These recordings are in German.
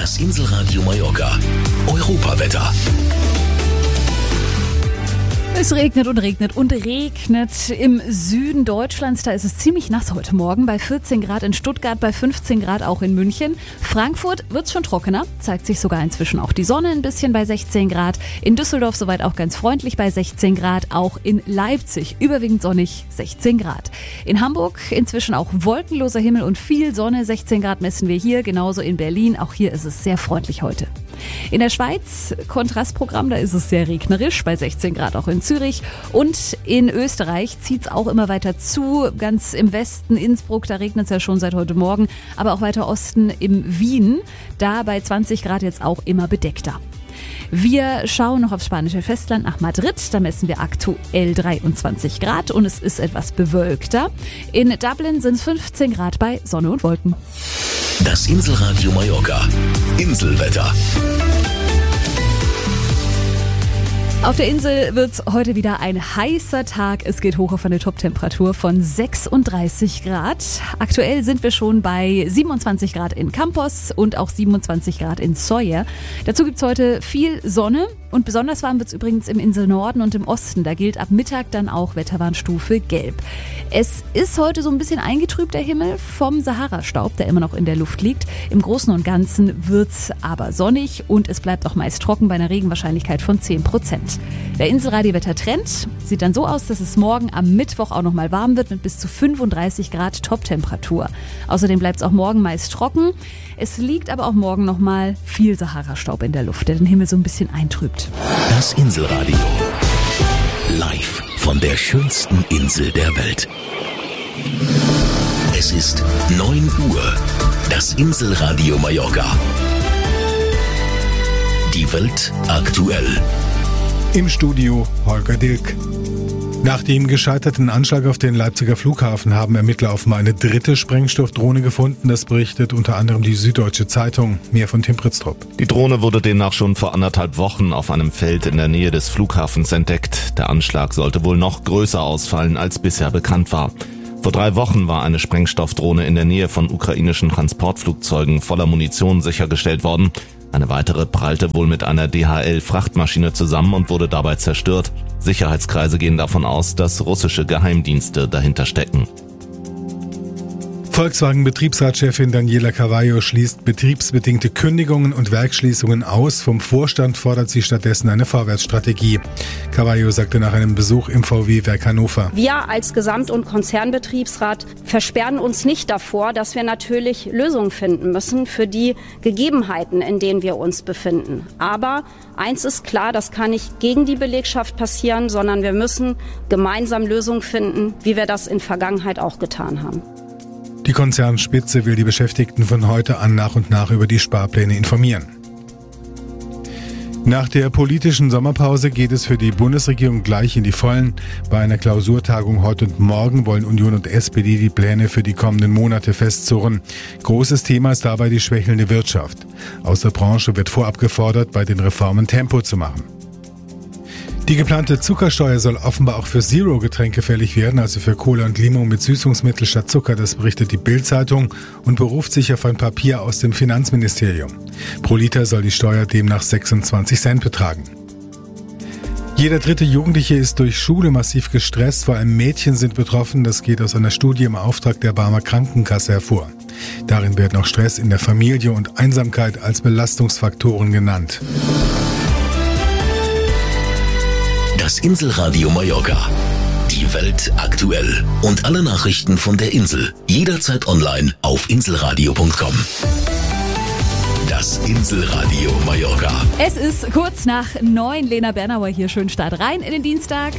Das Inselradio Mallorca. Europawetter. Es regnet und regnet und regnet im Süden Deutschlands. Da ist es ziemlich nass heute Morgen. Bei 14 Grad in Stuttgart, bei 15 Grad auch in München. Frankfurt wird es schon trockener. Zeigt sich sogar inzwischen auch die Sonne ein bisschen bei 16 Grad. In Düsseldorf soweit auch ganz freundlich bei 16 Grad. Auch in Leipzig überwiegend sonnig 16 Grad. In Hamburg inzwischen auch wolkenloser Himmel und viel Sonne. 16 Grad messen wir hier. Genauso in Berlin. Auch hier ist es sehr freundlich heute. In der Schweiz, Kontrastprogramm, da ist es sehr regnerisch, bei 16 Grad auch in Zürich. Und in Österreich zieht es auch immer weiter zu, ganz im Westen, Innsbruck, da regnet es ja schon seit heute Morgen, aber auch weiter Osten im Wien, da bei 20 Grad jetzt auch immer bedeckter. Wir schauen noch aufs spanische Festland nach Madrid. Da messen wir aktuell 23 Grad und es ist etwas bewölkter. In Dublin sind es 15 Grad bei Sonne und Wolken. Das Inselradio Mallorca. Inselwetter. Auf der Insel wird es heute wieder ein heißer Tag. Es geht hoch auf eine Toptemperatur von 36 Grad. Aktuell sind wir schon bei 27 Grad in Campos und auch 27 Grad in Sóller. Dazu gibt es heute viel Sonne. Und besonders warm wird es übrigens im Inselnorden und im Osten. Da gilt ab Mittag dann auch Wetterwarnstufe Gelb. Es ist heute so ein bisschen eingetrübt, der Himmel, vom Sahara-Staub, der immer noch in der Luft liegt. Im Großen und Ganzen wird es aber sonnig und es bleibt auch meist trocken bei einer Regenwahrscheinlichkeit von 10%. Der Inselradiowetter-Trend sieht dann so aus, dass es morgen am Mittwoch auch nochmal warm wird mit bis zu 35 Grad Toptemperatur. Außerdem bleibt es auch morgen meist trocken. Es liegt aber auch morgen nochmal viel Sahara-Staub in der Luft, der den Himmel so ein bisschen eintrübt. Das Inselradio. Live von der schönsten Insel der Welt. Es ist 9 Uhr. Das Inselradio Mallorca. Die Welt aktuell. Im Studio Holger Dilk. Nach dem gescheiterten Anschlag auf den Leipziger Flughafen haben Ermittler offenbar eine dritte Sprengstoffdrohne gefunden. Das berichtet unter anderem die Süddeutsche Zeitung. Mehr von Tim Pritztrup. Die Drohne wurde demnach schon vor 1,5 Wochen auf einem Feld in der Nähe des Flughafens entdeckt. Der Anschlag sollte wohl noch größer ausfallen, als bisher bekannt war. Vor 3 Wochen war eine Sprengstoffdrohne in der Nähe von ukrainischen Transportflugzeugen voller Munition sichergestellt worden. Eine weitere prallte wohl mit einer DHL-Frachtmaschine zusammen und wurde dabei zerstört. Sicherheitskreise gehen davon aus, dass russische Geheimdienste dahinter stecken. Volkswagen-Betriebsratschefin Daniela Carvalho schließt betriebsbedingte Kündigungen und Werksschließungen aus. Vom Vorstand fordert sie stattdessen eine Vorwärtsstrategie. Carvalho sagte nach einem Besuch im VW-Werk Hannover: Wir als Gesamt- und Konzernbetriebsrat versperren uns nicht davor, dass wir natürlich Lösungen finden müssen für die Gegebenheiten, in denen wir uns befinden. Aber eins ist klar, das kann nicht gegen die Belegschaft passieren, sondern wir müssen gemeinsam Lösungen finden, wie wir das in Vergangenheit auch getan haben. Die Konzernspitze will die Beschäftigten von heute an nach und nach über die Sparpläne informieren. Nach der politischen Sommerpause geht es für die Bundesregierung gleich in die Vollen. Bei einer Klausurtagung heute und morgen wollen Union und SPD die Pläne für die kommenden Monate festzurren. Großes Thema ist dabei die schwächelnde Wirtschaft. Aus der Branche wird vorab gefordert, bei den Reformen Tempo zu machen. Die geplante Zuckersteuer soll offenbar auch für Zero-Getränke fällig werden, also für Cola und Limo mit Süßungsmittel statt Zucker. Das berichtet die Bild-Zeitung und beruft sich auf ein Papier aus dem Finanzministerium. Pro Liter soll die Steuer demnach 26 Cent betragen. Jeder dritte Jugendliche ist durch Schule massiv gestresst, vor allem Mädchen sind betroffen. Das geht aus einer Studie im Auftrag der Barmer Krankenkasse hervor. Darin werden auch Stress in der Familie und Einsamkeit als Belastungsfaktoren genannt. Das Inselradio Mallorca. Die Welt aktuell. Und alle Nachrichten von der Insel. Jederzeit online auf inselradio.com. Das Inselradio Mallorca. Es ist kurz nach 9. Lena Bernauer hier. Schönen Start rein in den Dienstag.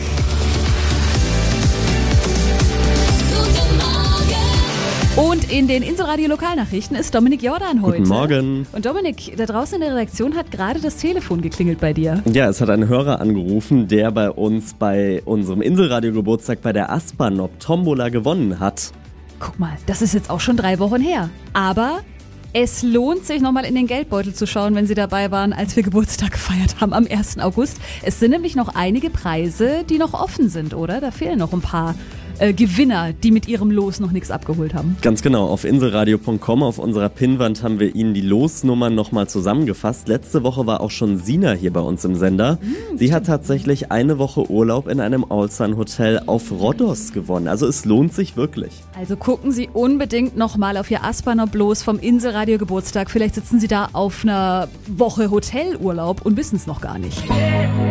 Und in den Inselradio-Lokalnachrichten ist Dominik Jordan heute. Guten Morgen. Und Dominik, da draußen in der Redaktion hat gerade das Telefon geklingelt bei dir. Ja, es hat ein Hörer angerufen, der bei uns bei unserem Inselradio-Geburtstag bei der Aspanop Tombola gewonnen hat. Guck mal, das ist jetzt auch schon 3 Wochen her. Aber es lohnt sich nochmal in den Geldbeutel zu schauen, wenn Sie dabei waren, als wir Geburtstag gefeiert haben am 1. August. Es sind nämlich noch einige Preise, die noch offen sind, oder? Da fehlen noch ein paar Gewinner, die mit ihrem Los noch nichts abgeholt haben. Ganz genau, auf inselradio.com, auf unserer Pinnwand haben wir Ihnen die Losnummern nochmal zusammengefasst. Letzte Woche war auch schon Sina hier bei uns im Sender. Sie hat tatsächlich eine Woche Urlaub in einem All-Sun-Hotel auf Rhodos gewonnen. Also es lohnt sich wirklich. Also gucken Sie unbedingt nochmal auf Ihr Aspanob los vom Inselradio Geburtstag. Vielleicht sitzen Sie da auf einer Woche Hotelurlaub und wissen es noch gar nicht.